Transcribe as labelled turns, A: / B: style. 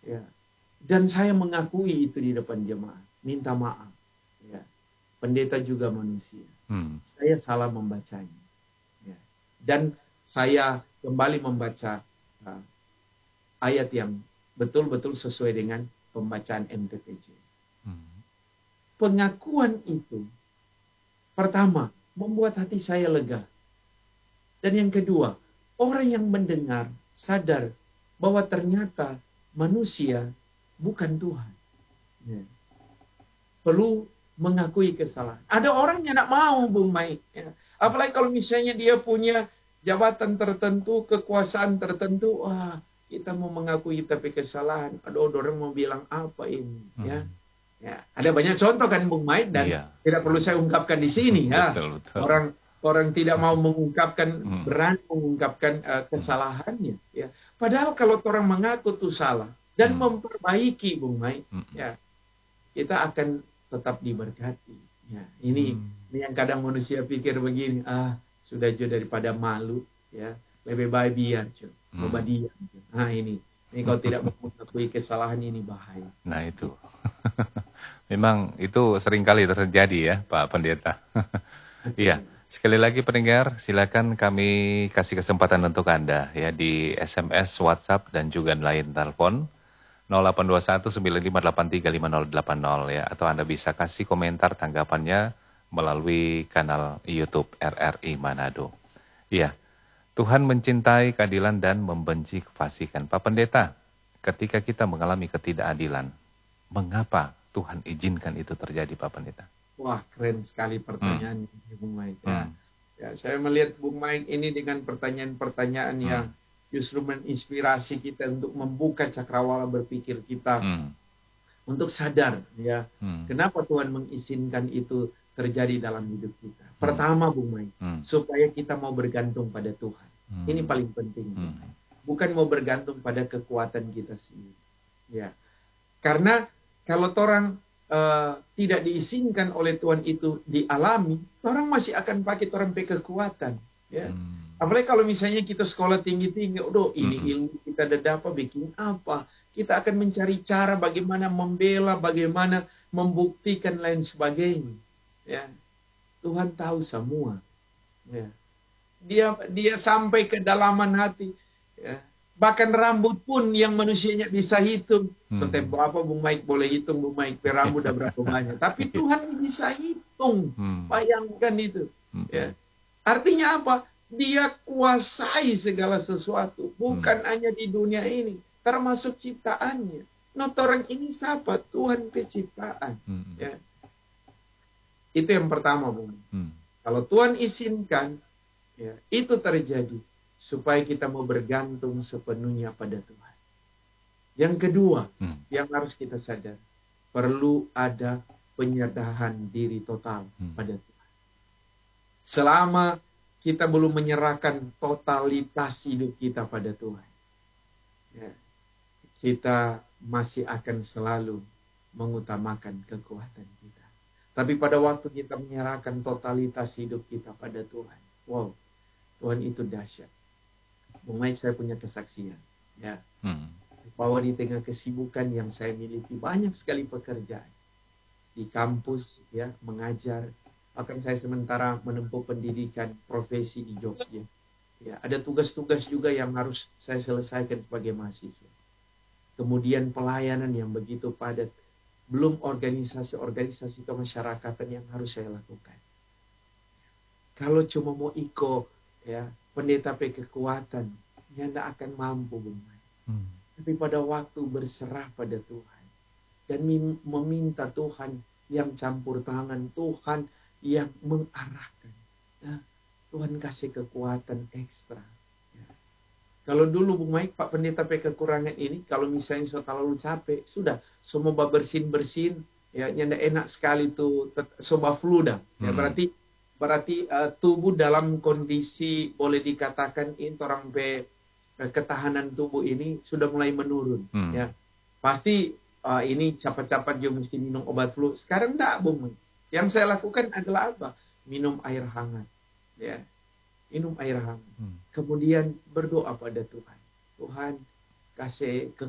A: Ya. Dan saya mengakui itu di depan jemaat, minta maaf. Ya. Pendeta juga manusia. Saya salah membacanya. Ya. Dan saya kembali membaca ayat yang betul-betul sesuai dengan pembacaan MTPJ. Pengakuan itu, pertama, membuat hati saya lega. Dan yang kedua, orang yang mendengar sadar bahwa ternyata manusia bukan Tuhan. Ya. Perlu mengakui kesalahan. Ada orang yang tidak mau, Bung Mike. Ya. Apalagi kalau misalnya dia punya jabatan tertentu, kekuasaan tertentu, wah, kita mau mengakui tapi kesalahan. Ada orang mau bilang apa ini, ya? Ya, ada banyak contoh kan, Bung Mike, dan tidak perlu saya ungkapkan di sini, ya. Betul. Orang tidak mau mengungkapkan, berani mengungkapkan kesalahannya, ya. Padahal kalau orang mengaku itu salah dan memperbaiki, Bung Mike, ya, kita akan tetap diberkati. Ya, ini yang kadang manusia pikir begini, sudah jauh daripada malu, ya, lebih baik biar, coba diam. Nah ini kalau tidak mengakui kesalahan ini bahaya.
B: Nah itu, memang itu seringkali terjadi ya, Pak Pendeta. Iya. Sekali lagi pendengar, silakan kami kasih kesempatan untuk Anda ya di SMS, WhatsApp dan juga lain telepon 082195835080 ya, atau Anda bisa kasih komentar tanggapannya melalui kanal YouTube RRI Manado. Iya. Tuhan mencintai keadilan dan membenci kefasikan. Pak Pendeta, ketika kita mengalami ketidakadilan, mengapa Tuhan izinkan itu terjadi, Pak Pendeta?
A: Wah, keren sekali pertanyaan Bung Mike. Ya, saya melihat Bung Mike ini dengan pertanyaan-pertanyaan yang justru menginspirasi kita untuk membuka cakrawala berpikir kita untuk sadar, ya, kenapa Tuhan mengizinkan itu terjadi dalam hidup kita. Pertama, Bung Mike, supaya kita mau bergantung pada Tuhan. Ini paling penting. Bukan mau bergantung pada kekuatan kita sendiri. Ya, karena kalau orang tidak diizinkan oleh Tuhan itu dialami, orang masih akan pakai orang kekuatan, ya. Apalagi kalau misalnya kita sekolah tinggi-tinggi, ini ilmu kita ada apa, bikin apa, kita akan mencari cara bagaimana membela, bagaimana membuktikan lain sebagainya, ya. Tuhan tahu semua, ya. Dia sampai ke dalaman hati, ya. Bahkan rambut pun yang manusianya bisa hitung. Tempo apa Bung Mike boleh hitung, Bung Mike, rambut udah berapa banyak. Tapi Tuhan bisa hitung. Bayangkan itu. Ya. Artinya apa? Dia kuasai segala sesuatu. Bukan hanya di dunia ini. Termasuk ciptaannya. Orang ini siapa? Tuhan penciptaan. Ya. Itu yang pertama, Bung. Kalau Tuhan izinkan, ya, itu terjadi. Supaya kita mau bergantung sepenuhnya pada Tuhan. Yang kedua, yang harus kita sadar, perlu ada penyerahan diri total pada Tuhan. Selama kita belum menyerahkan totalitas hidup kita pada Tuhan, ya, kita masih akan selalu mengutamakan kekuatan kita. Tapi pada waktu kita menyerahkan totalitas hidup kita pada Tuhan, wow, Tuhan itu dahsyat. Bung Mike, saya punya kesaksian, ya, bahwa di tengah kesibukan yang saya miliki banyak sekali pekerjaan di kampus, ya, mengajar, bahkan saya sementara menempuh pendidikan profesi di Jogja, ya, ada tugas-tugas juga yang harus saya selesaikan sebagai mahasiswa. Kemudian pelayanan yang begitu padat, belum organisasi-organisasi kemasyarakatan yang harus saya lakukan. Kalau cuma mau ya, pendeta kekuatan, ya tidak akan mampu, Bung. Tapi pada waktu berserah pada Tuhan dan meminta Tuhan yang campur tangan, Tuhan yang mengarahkan, ya, Tuhan kasih kekuatan ekstra. Ya. Kalau dulu Bung Mike, Pak Pendeta kekurangan ini, kalau misalnya sudah terlalu capek, sudah semua bersin-bersin, ya, nyanda enak sekali tuh, soba flu dah. Ya, berarti tubuh dalam kondisi boleh dikatakan ini orang ketahanan tubuh ini sudah mulai menurun, ya. Pasti ini cepat-cepat juga mesti minum obat flu. Sekarang enggak, Bung. Yang saya lakukan adalah apa? Minum air hangat, ya. Minum air hangat. Kemudian berdoa pada Tuhan. Tuhan kasih